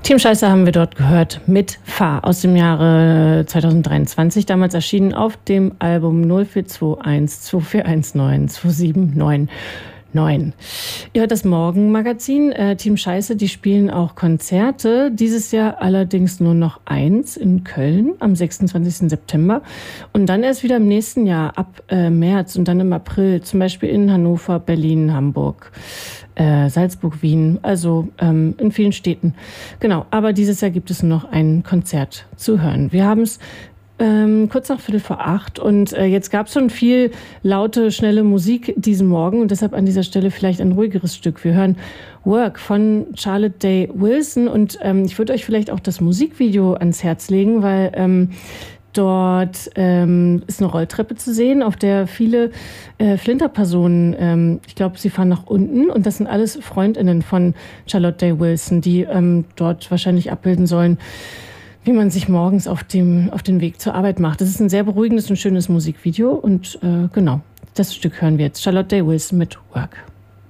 Team Scheiße haben wir dort gehört mit Fahr aus dem Jahre 2023, damals erschienen auf dem Album 0421 2419 2799. Ihr hört das Morgenmagazin. Team Scheiße, die spielen auch Konzerte. Dieses Jahr allerdings nur noch eins in Köln am 26. September. Und dann erst wieder im nächsten Jahr ab März und dann im April, zum Beispiel in Hannover, Berlin, Hamburg, Salzburg, Wien, also in vielen Städten. Genau, aber dieses Jahr gibt es nur noch ein Konzert zu hören. Wir haben es kurz nach 7:45 und jetzt gab es schon viel laute, schnelle Musik diesen Morgen und deshalb an dieser Stelle vielleicht ein ruhigeres Stück. Wir hören Work von Charlotte Day Wilson und ich würde euch vielleicht auch das Musikvideo ans Herz legen, weil dort ist eine Rolltreppe zu sehen, auf der viele Flinterpersonen, ich glaube, sie fahren nach unten und das sind alles FreundInnen von Charlotte Day Wilson, die dort wahrscheinlich abbilden sollen, wie man sich morgens auf den Weg zur Arbeit macht. Das ist ein sehr beruhigendes und schönes Musikvideo und genau, das Stück hören wir jetzt. Charlotte Day Wilson mit Work.